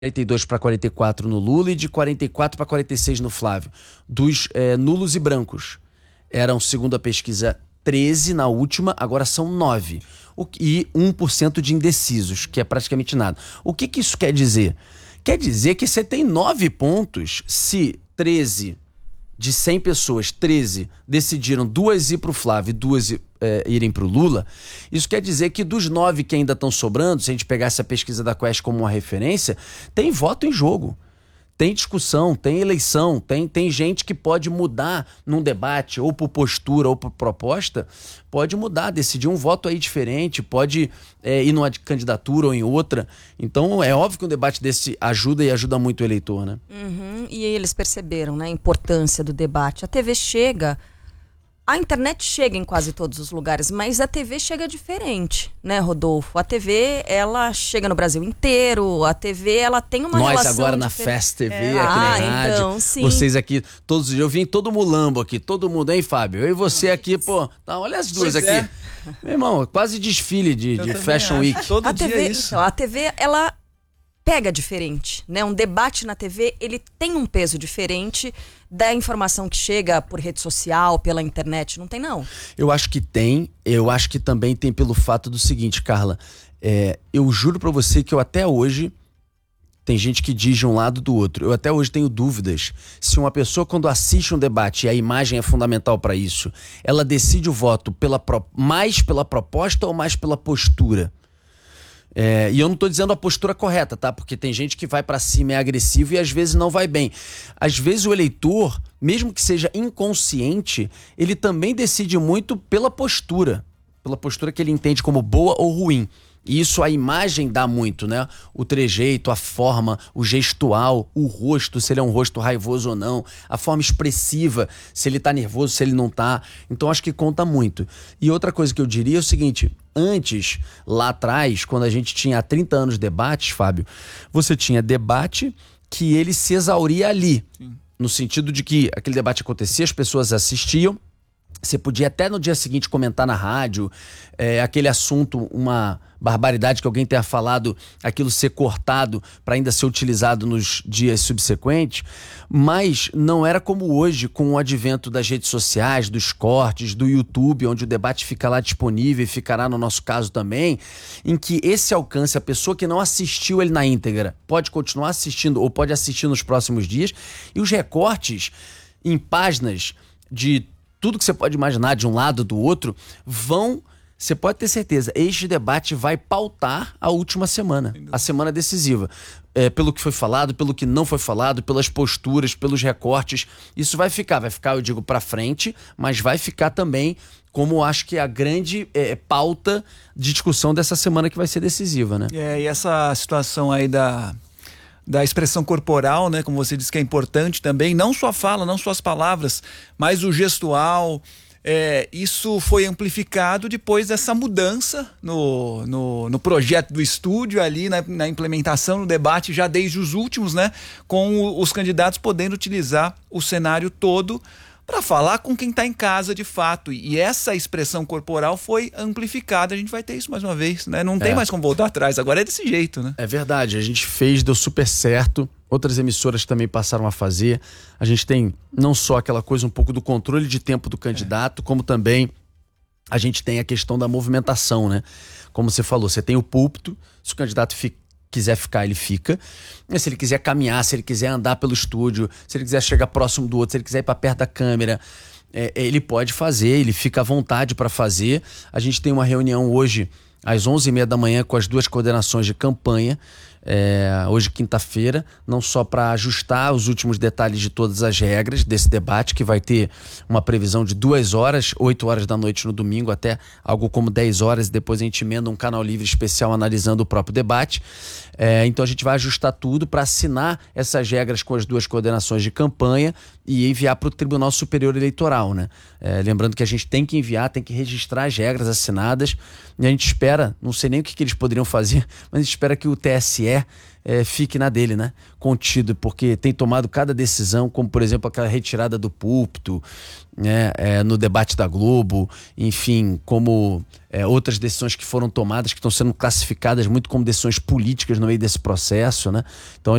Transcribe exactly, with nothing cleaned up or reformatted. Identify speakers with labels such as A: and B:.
A: quarenta e dois para quarenta e quatro no Lula e de quarenta e quatro para quarenta e seis no Flávio. Dos é, nulos e brancos. Eram, segundo a pesquisa, treze na última, agora são nove. O, e um por cento de indecisos, que é praticamente nada. O que, que isso quer dizer? Quer dizer que você tem nove pontos se treze de cem pessoas, treze decidiram duas ir para o Flávio e duas é, irem para o Lula. Isso quer dizer que dos nove que ainda estão sobrando, se a gente pegar essa pesquisa da Quest como uma referência, tem voto em jogo. Tem discussão, tem eleição, tem, tem gente que pode mudar num debate, ou por postura, ou por proposta, pode mudar, decidir um voto aí diferente, pode é, ir numa candidatura ou em outra. Então é óbvio que um debate desse ajuda e ajuda muito o eleitor, né?
B: Uhum. E eles perceberam, né, a importância do debate. A T V chega... A internet chega em quase todos os lugares, mas a T V chega diferente, né, Rodolfo? A T V, ela chega no Brasil inteiro, a T V, ela tem uma
A: Nós
B: relação...
A: Nós agora na
B: diferente.
A: Fast T V,
B: é.
A: aqui
B: ah,
A: na rádio,
B: então, sim.
A: Vocês aqui, todos os dias, eu vim todo mulambo aqui, todo mundo, hein, Fábio? Eu e você aqui, pô, tá, olha as duas pois aqui. É. Meu irmão, quase desfile de, de Fashion acho. Week.
C: Todo
B: a
C: dia
B: T V,
C: é isso.
B: Então, a T V, ela... pega diferente, né? Um debate na T V, ele tem um peso diferente da informação que chega por rede social, pela internet, não tem não?
A: Eu acho que tem, eu acho que também tem pelo fato do seguinte, Carla, é, eu juro pra você que eu até hoje, tem gente que diz de um lado do outro, eu até hoje tenho dúvidas se uma pessoa quando assiste um debate, e a imagem é fundamental pra isso, ela decide o voto pela, mais pela proposta ou mais pela postura. É, e eu não tô dizendo a postura correta, tá? Porque tem gente que vai pra cima, é agressivo e às vezes não vai bem. Às vezes o eleitor, mesmo que seja inconsciente, ele também decide muito pela postura. Pela postura que ele entende como boa ou ruim. E isso a imagem dá muito, né? O trejeito, a forma, o gestual, o rosto, se ele é um rosto raivoso ou não, a forma expressiva, se ele tá nervoso, se ele não tá. Então acho que conta muito. E outra coisa que eu diria é o seguinte, antes, lá atrás, quando a gente tinha há trinta anos debates, Fábio, você tinha debate que ele se exauria ali. Sim. No sentido de que aquele debate acontecia, as pessoas assistiam, você podia até no dia seguinte comentar na rádio, é, aquele assunto, uma barbaridade que alguém tenha falado, aquilo ser cortado para ainda ser utilizado nos dias subsequentes, mas não era como hoje, com o advento das redes sociais, dos cortes, do YouTube, onde o debate fica lá disponível e ficará no nosso caso também, em que esse alcance, a pessoa que não assistiu ele na íntegra, pode continuar assistindo ou pode assistir nos próximos dias, e os recortes em páginas de tudo que você pode imaginar de um lado do outro, vão, você pode ter certeza, este debate vai pautar a última semana, a semana decisiva. É, pelo que foi falado, pelo que não foi falado, pelas posturas, pelos recortes, isso vai ficar, vai ficar, eu digo, pra frente, mas vai ficar também como acho que é a grande é, pauta de discussão dessa semana que vai ser decisiva, né?
C: É, e essa situação aí da... da expressão corporal, né, como você disse que é importante também, não só a fala, não só as palavras, mas o gestual, é, isso foi amplificado depois dessa mudança no, no, no projeto do estúdio ali, na, na implementação, no debate, já desde os últimos, né, com o, os candidatos podendo utilizar o cenário todo para falar com quem está em casa de fato, e essa expressão corporal foi amplificada. A gente vai ter isso mais uma vez, né? Não tem é. mais como voltar atrás, agora é desse jeito, né?
A: É verdade, a gente fez, deu super certo, outras emissoras também passaram a fazer. A gente tem não só aquela coisa um pouco do controle de tempo do candidato, é. como também a gente tem a questão da movimentação, né? Como você falou, você tem o púlpito, se o candidato fica quiser ficar, ele fica. Se ele quiser caminhar, se ele quiser andar pelo estúdio, se ele quiser chegar próximo do outro, se ele quiser ir para perto da câmera, é, ele pode fazer, ele fica à vontade para fazer. A gente tem uma reunião hoje às onze e meia da manhã com as duas coordenações de campanha, é, hoje quinta-feira, não só para ajustar os últimos detalhes de todas as regras desse debate, que vai ter uma previsão de duas horas, oito horas da noite no domingo, até algo como dez horas, e depois a gente emenda um canal livre especial analisando o próprio debate. É, então a gente vai ajustar tudo para assinar essas regras com as duas coordenações de campanha, e enviar para o Tribunal Superior Eleitoral, né? É, lembrando que a gente tem que enviar, tem que registrar as regras assinadas, e a gente espera, não sei nem o que, que eles poderiam fazer, mas a gente espera que o T S E é, fique na dele, né? Contido, porque tem tomado cada decisão, como por exemplo aquela retirada do púlpito, né? É, no debate da Globo, enfim, como é, outras decisões que foram tomadas, que estão sendo classificadas muito como decisões políticas no meio desse processo, né? Então